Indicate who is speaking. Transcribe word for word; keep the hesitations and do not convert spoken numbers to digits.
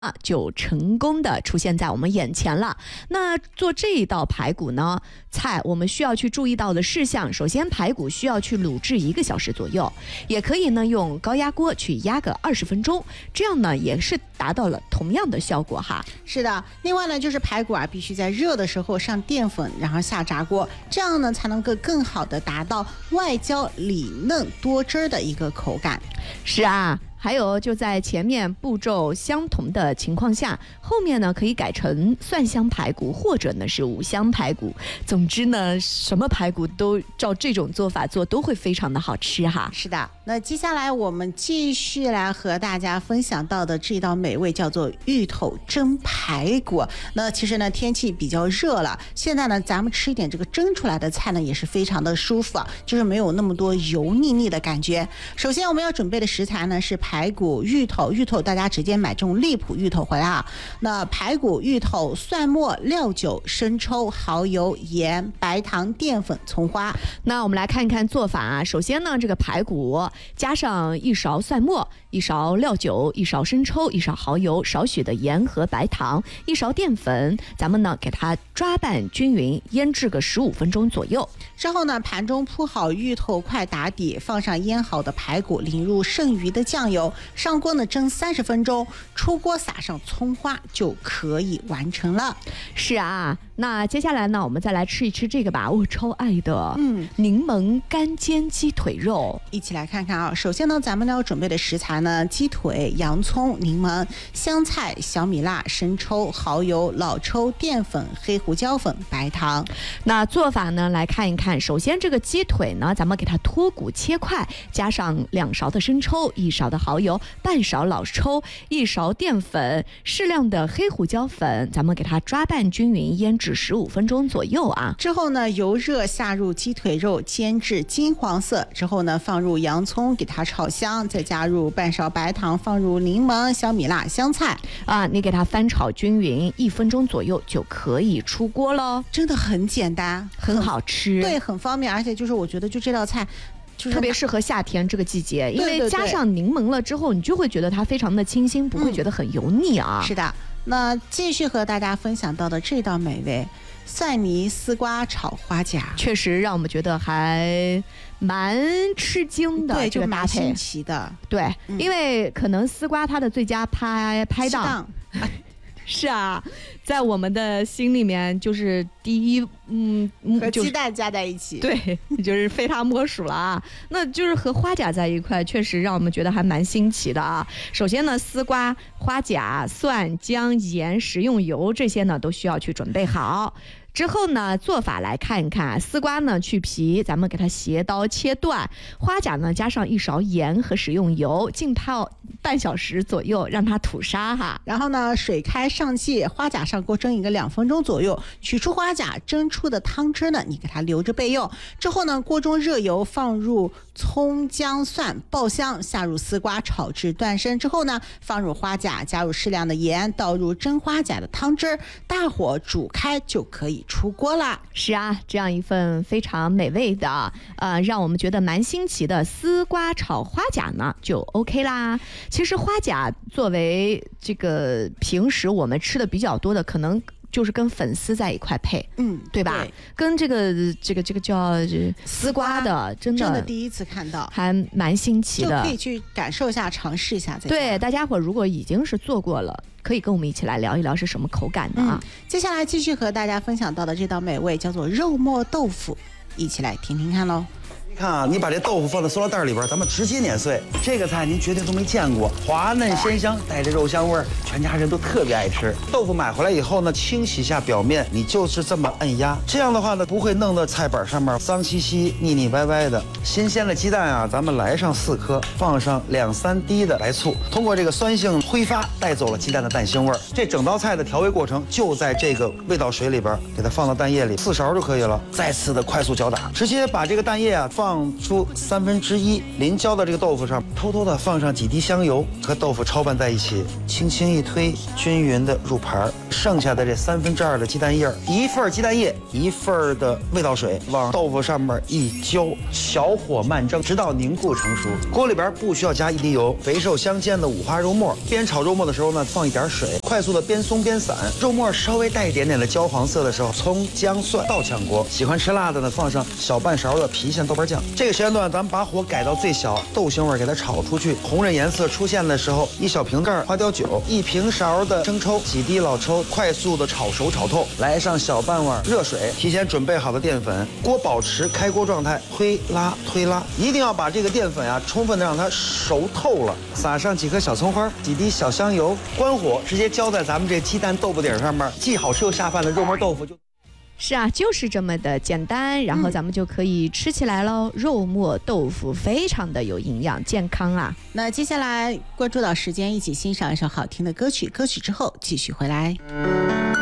Speaker 1: 啊，就成功的出现在我们眼前了。那做这一道排骨呢，菜我们需要去注意到的事项，首先排骨需要去卤制一个小时左右，也可以呢用高压锅去压个二十分钟，这样呢也是达到了同样的效果哈。
Speaker 2: 是的，另外呢就是排骨啊，必须在热的时候上淀粉，然后下炸锅，这样呢才能够更好的达到外焦里嫩多汁的一个口感。
Speaker 1: 是啊。还有就在前面步骤相同的情况下，后面呢可以改成蒜香排骨或者呢是五香排骨。总之呢，什么排骨都照这种做法做都会非常的好吃哈。
Speaker 2: 是的，那接下来我们继续来和大家分享到的这道美味叫做芋头蒸排骨。那其实呢天气比较热了，现在呢咱们吃一点这个蒸出来的菜呢也是非常的舒服啊，就是没有那么多油腻腻的感觉。首先我们要准备的食材呢是排骨、芋头，芋头大家直接买这种荔浦芋头回来啊。那排骨、芋头、蒜末、料酒、生抽、蚝油、盐、白糖、淀粉、葱花。
Speaker 1: 那我们来看一看做法啊。首先呢，这个排骨加上一勺蒜末、一勺料酒、一勺生抽、一勺蚝油、少许的盐和白糖、一勺淀粉，咱们呢给它抓拌均匀，腌制个十五分钟左右。
Speaker 2: 之后呢，盘中铺好芋头块打底，放上腌好的排骨，淋入剩余的酱油，上锅呢蒸三十分钟，出锅撒上葱花就可以完成了。
Speaker 1: 是啊，那接下来呢，我们再来吃一吃这个吧，我超爱的，
Speaker 2: 嗯，
Speaker 1: 柠檬干煎鸡腿肉，
Speaker 2: 一起来看看啊。首先呢，咱们要准备的食材呢，鸡腿、洋葱、柠檬、香菜、小米辣、生抽、蚝油、老抽、淀粉、黑胡椒粉、白糖。
Speaker 1: 那做法呢，来看一看。首先这个鸡腿呢，咱们给它脱骨切块，加上两勺的生抽，一勺的蚝油，半勺老抽，一勺淀粉，适量的黑胡椒粉，咱们给它抓拌均匀，腌制十五分钟左右啊。
Speaker 2: 之后呢，油热下入鸡腿肉，煎至金黄色之后呢，放入洋葱，给它炒香，再加入半勺白糖，放入柠檬、小米辣、香菜
Speaker 1: 啊，你给它翻炒均匀，一分钟左右就可以出锅喽。
Speaker 2: 真的很简单，
Speaker 1: 很好吃，
Speaker 2: 对，很方便，而且就是我觉得就这道菜。就是
Speaker 1: 特别适合夏天这个季节，因为加上柠檬了之后，你就会觉得它非常的清新，不会觉得很油腻啊。
Speaker 2: 嗯、是的，那继续和大家分享到的这道美味——蒜泥丝瓜炒花甲，
Speaker 1: 确实让我们觉得还蛮吃惊的。
Speaker 2: 对，
Speaker 1: 这个搭配
Speaker 2: 新奇的。
Speaker 1: 对、嗯，因为可能丝瓜它的最佳拍拍档。是啊，在我们的心里面就是第一，嗯，
Speaker 2: 和鸡蛋加在一起，
Speaker 1: 对，就是非它莫属了啊。那就是和花甲在一块，确实让我们觉得还蛮新奇的啊。首先呢，丝瓜、花甲、蒜、姜、盐、食用油这些呢都需要去准备好。之后呢，做法来看一看，丝瓜呢去皮，咱们给它斜刀切断；花甲呢加上一勺盐和食用油，浸泡半小时左右，让它吐沙哈。
Speaker 2: 然后呢，水开上气，花甲上锅蒸一个两分钟左右，取出花甲，蒸出的汤汁呢，你给它留着备用。之后呢，锅中热油，放入葱、姜、蒜爆香，下入丝瓜炒至断生之后呢，放入花甲，加入适量的盐，倒入蒸花甲的汤汁，大火煮开就可以出锅啦。
Speaker 1: 是啊，这样一份非常美味的呃，让我们觉得蛮新奇的丝瓜炒花甲呢就 OK 啦。其实花甲作为这个平时我们吃的比较多的，可能就是跟粉丝在一块配，
Speaker 2: 嗯，
Speaker 1: 对吧？
Speaker 2: 对，
Speaker 1: 跟这个这个这个叫丝瓜的，真的
Speaker 2: 真的第一次看到，
Speaker 1: 还蛮新奇的，
Speaker 2: 就可以去感受一下，尝试一下再。
Speaker 1: 对，大家伙如果已经是做过了，可以跟我们一起来聊一聊是什么口感的啊。
Speaker 2: 嗯、接下来继续和大家分享到的这道美味叫做肉末豆腐，一起来听听看喽。
Speaker 3: 你看啊，你把这豆腐放在塑料袋里边，咱们直接碾碎。这个菜您绝对都没见过，滑嫩鲜香，带着肉香味儿，全家人都特别爱吃。豆腐买回来以后呢，清洗下表面，你就是这么摁压，这样的话呢，不会弄到菜板上面脏兮兮、腻腻歪歪的。新鲜的鸡蛋啊，咱们来上四颗，放上两三滴的白醋，通过这个酸性挥发，带走了鸡蛋的蛋腥味儿。这整道菜的调味过程就在这个味道水里边，给它放到蛋液里，四勺就可以了。再次的快速搅打，直接把这个蛋液啊放。放出三分之一，临浇到这个豆腐上，偷偷的放上几滴香油，和豆腐超拌在一起，轻轻一推，均匀的入盘， 剩下的这三分之二的鸡蛋液，一份鸡蛋液，一份的味道水，往豆腐上面一浇，小火慢蒸，直到凝固成熟。锅里边不需要加一滴油，肥瘦相间的五花肉末。边炒肉末的时候呢，放一点水，快速的边松边散。肉末稍微带一点点的焦黄色的时候，葱姜蒜倒炝锅。喜欢吃辣的呢，放上小半勺的郫县豆瓣酱。这个时间段，咱们把火改到最小，豆腥味给它炒出去，红润颜色出现的时候，一小瓶盖花雕酒，一平勺的生抽，几滴老抽，快速的炒熟炒透，来上小半碗热水，提前准备好的淀粉，锅保持开锅状态，推拉推拉，一定要把这个淀粉啊充分的让它熟透了，撒上几颗小葱花，几滴小香油，关火，直接浇在咱们这鸡蛋豆腐底上面，既好吃又下饭的肉末豆腐就是
Speaker 1: 啊，就是这么的简单，然后咱们就可以吃起来喽。嗯、肉末豆腐非常的有营养，健康啊。
Speaker 2: 那接下来关注到时间，一起欣赏一首好听的歌曲，歌曲之后继续回来。